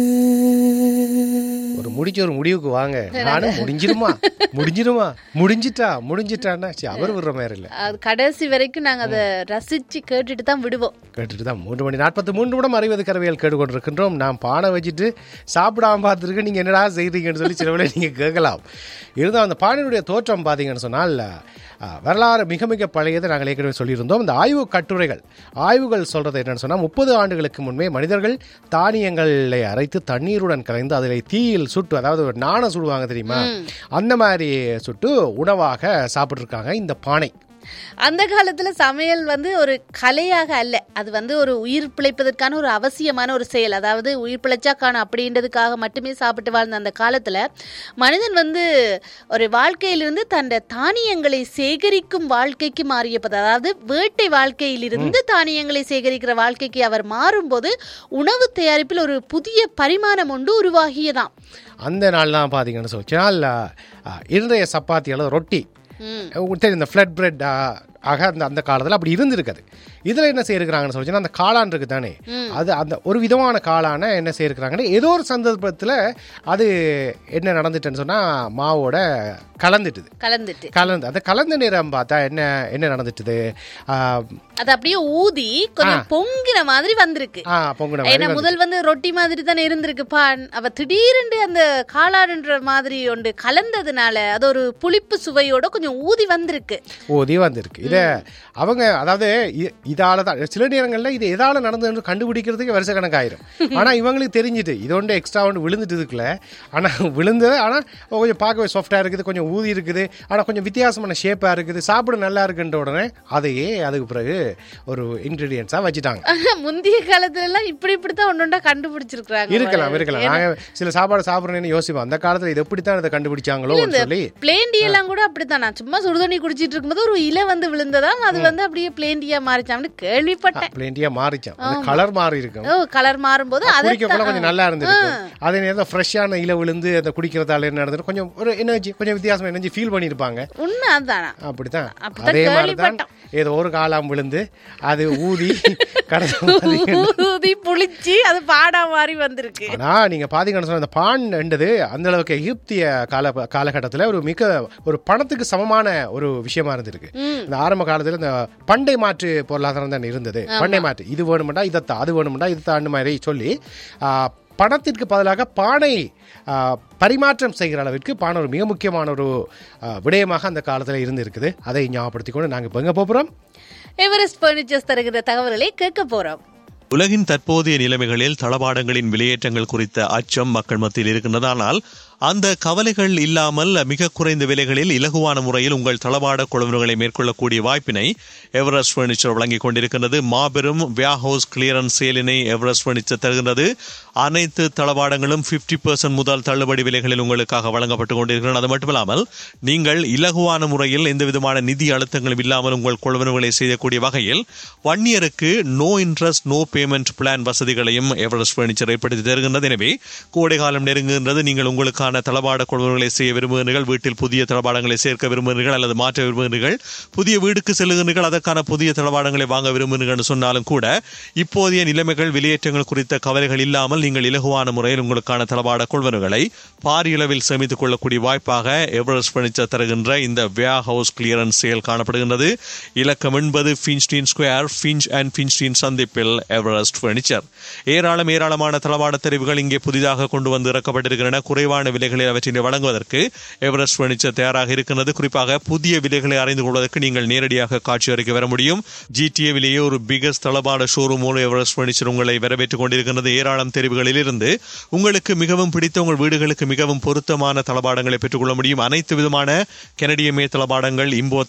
ஒரு முடிவுக்கு வாங்க. நானும் முடிஞ்சிட்டான்னா அவர் விடுற மாதிரி இல்லை, கடைசி வரைக்கும் நாங்க அதை ரசிச்சு கேட்டுட்டு தான் விடுவோம். 3:43 அறிவது கரவியல் கேட்டுக்கொண்டிருக்கின்றோம். நான் பானை வச்சுட்டு சாப்பிடாம பார்த்துருக்கு, நீங்க என்னடா செய்றீங்கன்னு சொல்லி சில வேளை நீங்க கேட்கலாம். இருந்தால் அந்த பானையினுடைய தோற்றம் பார்த்தீங்கன்னு சொன்னால் வரலாறு மிக மிக பழையது. நாங்கள் ஏற்கனவே சொல்லியிருந்தோம். இந்த ஆய்வுகள் சொல்றது என்னன்னு சொன்னால் 30 ஆண்டுகளுக்கு முன்பே மனிதர்கள் தானியங்களை அரைத்து தண்ணீருடன் கலந்து அதில் தீயில் சுட்டு, அதாவது நாணம் சுடுவாங்க தெரியுமா, அந்த மாதிரி சுட்டு உணவாக சாப்பிட்ருக்காங்க இந்த பானை. அந்த காலத்துல சமையல் ஒரு கலையாக அல்ல, அது ஒரு உயிர் பிழைப்பதற்கான ஒரு அவசியமான ஒரு செயல். அதாவது உயிர் பிழைச்சாக்கான அப்படின்றதுக்காக மட்டுமே சாப்பிட்டு வாழ்ந்த அந்த காலத்துல மனிதன் ஒரு வாழ்க்கையிலிருந்து தன் தானியங்களை சேகரிக்கும் வாழ்க்கைக்கு மாறியப்பது. அதாவது வேட்டை வாழ்க்கையிலிருந்து தானியங்களை சேகரிக்கிற வாழ்க்கைக்கு அவர் மாறும்போது உணவு தயாரிப்பில் ஒரு புதிய பரிமாணம் ஒன்று உருவாகியதான். அந்த நாள் தான் பாத்தீங்கன்னு சொன்னால் இன்றைய சப்பாத்தி அளவு ரொட்டி, இந்த ஃப்ளட் பிரெட் ஆக அந்த காலத்தில் அப்படி இருந்திருக்காது. இதில் என்ன செய்யிருக்கிறாங்கன்னு சொல்லிச்சுன்னா, அந்த காளான் இருக்குது தானே, அது அந்த ஒரு விதமான காளான என்ன செய்யிருக்கிறாங்கன்னு ஏதோ ஒரு சந்தர்ப்பத்தில் அது என்ன நடந்துட்டுன்னு சொன்னால் மாவோட கலந்து அந்த கலந்த நேரம் பார்த்தா என்ன நடந்துட்டுது, அது அப்படியே ஊதி கொஞ்சம் பொங்கின மாதிரி வந்திருக்கு. முதல் ரொட்டி மாதிரி தானே இருந்திருக்கு பான், அவ திடீரென்று அந்த காளான்ன்ற மாதிரி ஒன்று கலந்ததுனால அது ஒரு புளிப்பு சுவையோட கொஞ்சம் ஊதி வந்திருக்கு. இதை அவங்க அதாவது இதால தான் சில நேரங்களில் இது எதால நடந்ததுன்னு கண்டுபிடிக்கிறதுக்கு வருஷ கணக்காயிரும். ஆனால் இவங்களுக்கு தெரிஞ்சுட்டு இது ஒன்று எக்ஸ்ட்ரா ஒன்று விழுந்துட்டு இருக்குல்ல, ஆனால் விழுந்தது ஆனால் கொஞ்சம் பார்க்கவே சாஃப்டாக இருக்குது, கொஞ்சம் ஊதி இருக்குது, ஆனால் கொஞ்சம் வித்தியாசமான ஷேப்பாக இருக்குது, சாப்பிட நல்லா இருக்குன்ற உடனே அதையே அதுக்கு பிறகு ஒரு இன்கிரீடியன்ஸாக வச்சுட்டாங்க. முந்தைய காலத்துலலாம் இப்படித்தான் ஒன்றா கண்டுபிடிச்சிருக்காங்க. இருக்கலாம் நாங்கள் சில சாப்பாடு சாப்பிட்றேன்னு யோசிப்போம், அந்த காலத்தில் இது எப்படித்தான் இதை கண்டுபிடிச்சாங்களோ சொல்லி. பிளேண்டி எல்லாம் கூட அப்படித்தான், நான் சும்மா சுடுதண்ணி குடிச்சிட்டு இருக்கும்போது ஒரு இலை விழுந்ததாம், அது அப்படியே பிளேண்டியா மாறிச்சான்னு கேள்விப்பட்டேன். பிளேண்டியா மாறிச்சாம், கலர் மாறி இருக்கும். கலர் மாறும்போது கொஞ்சம் நல்லா இருந்திருக்கு. அதே நேரம் ஃப்ரெஷ்ஷான இலை விழுந்து அதை குடிக்கிறதால என்ன நடந்தது, கொஞ்சம் ஒரு எனர்ஜி, கொஞ்சம் வித்தியாசமா எனர்ஜி ஃபீல் பண்ணிருப்பாங்க. உண்மை அதான், அப்படித்தான். அதே மாதிரி தான் ஏதோ ஒரு காளான் விழுந்து அது ஊதி ஊதி புளிச்சு அது பாடா மாறி வந்திருக்கு. ஆனா நீங்க பாத்தீங்கன்னு சொன்ன அந்த பான் என்றது அந்த அளவுக்கு எகிப்திய காலகட்டத்தில் ஒரு பணத்துக்கு சமமான ஒரு விஷயமா இருந்திருக்கு. இந்த ஆரம்ப காலத்துல இந்த பண்டை மாற்று பொருளாதாரம் தான் இருந்தது. பண்டை மாற்று, இது வேணுமெண்டா இதைத்தான், அது வேணுமெண்டா இதுதான் மாதிரி சொல்லி பணத்திற்கு பதிலாக பானை பரிமாற்றம் செய்கிற அளவிற்கு பானை ஒரு மிக முக்கியமான ஒரு விடயமாக அந்த காலத்தில் இருந்து இருக்குது. அதை ஞாபகப்படுத்திக் கொண்டு நாங்கள் இப்போ எங்க போகிறோம், எவரெஸ்ட் பர்னிச்சர்ஸ் தருகிற தகவல்களை கேட்க போறோம். உலகின் தற்போதைய நிலைமைகளில் தளபாடங்களின் விலையேற்றங்கள் குறித்த அச்சம் மக்கள் மத்தியில் இருக்கின்றதானால் அந்த கவலைகள் இல்லாமல் மிக குறைந்த விலைகளில் இலகுவான முறையில் உங்கள் தளபாட கொள்வனவுகளை மேற்கொள்ளக்கூடிய வாய்ப்பினை எவரெஸ்ட் பர்னிச்சர் வழங்கிக் கொண்டிருக்கின்றது. மாபெரும் வியாஹவுஸ் கிளியரன்ஸ் சேலினை எவரெஸ்ட் பர்னிச்சர் தருகின்றது. அனைத்து தளபாடங்களும் 50% முதல் தள்ளுபடி விலைகளில் உங்களுக்காக வழங்கப்பட்டுக் கொண்டிருக்கிறது. அது மட்டுமில்லாமல் நீங்கள் இலகுவான முறையில் எந்த விதமான நிதி அழுத்தங்களும் இல்லாமல் உங்கள் கொள்வனவுகளை செய்யக்கூடிய வகையில் 1 இயருக்கு no interest no payment plan வசதிகளையும் எவரெஸ்ட் பர்னிச்சர் ஏற்படுத்தி தருகின்றது. எனவே கோடை காலம் நெருங்குகின்றது. நீங்கள் உங்களுக்கான தளபாட கொள்வனவுகளை செய்ய விரும்புகிறீர்கள், வீட்டில் புதிய தளபாடங்களை சேர்க்க விரும்புகிறீர்கள் அல்லது மாற்ற விரும்புகிறீர்கள், புதிய வீடுக்கு செல்லுகிறீர்கள், அதற்கான புதிய தளபாடங்களை வாங்க விரும்புகிறீர்கள் சொன்னாலும் கூட இப்போதைய நிலைமைகள் விலையேற்றங்கள் குறித்த கவலைகள் இல்லாமல் நீங்கள் இலகுவான முறையில் உங்களுக்கான தளபாட கொள்வனவுகளை பாரியளவில் சேமித்துக் கொள்ளக்கூடிய வாய்ப்பாக எவரெஸ்ட் பர்னிச்சர் தருகின்ற இந்த வியாஹவுஸ் கிளியரன்ஸ் சேல் காணப்படுகின்றது. இலக்கம் 80 ஃபின்ஸ்டீன் ஸ்கொயர், ஃபின்ச் அண்ட் ஃபின்ஸ்டீன் சந்திப்பில் எவரெஸ்ட் பர்னிச்சர். ஏராளமான தளபாட தெரிவுகள் இங்கே புதிதாக கொண்டு வந்து இறக்கப்பட்டிருக்கின்றன. குறைவான விலைகளை அவற்றை வழங்குவதற்கு எவரெஸ்ட் பர்னிச்சர் தயாராக இருக்கிறது. குறிப்பாக புதிய விலைகளை அறிந்து கொள்வதற்கு நீங்கள் நேரடியாக காட்சி அறைக்கு வர முடியும். ஜிடிஏவிலேயே ஒரு பிகஸ்ட் தளபாட ஷோரூம் எவரெஸ்ட் பர்னிச்சர் உங்களை வரவேற்றுக் கொண்டிருக்கிறது. ஏராளம் தெரிவுகளில் இருந்து உங்களுக்கு மிகவும் பிடித்த உங்கள் வீடுகளுக்கு மிகவும் பொருத்தமான தளபாடங்களை பெற்றுக்கொள்ள முடியும். அனைத்து விதமான கனடிய மே தளபாடங்கள், இம்போ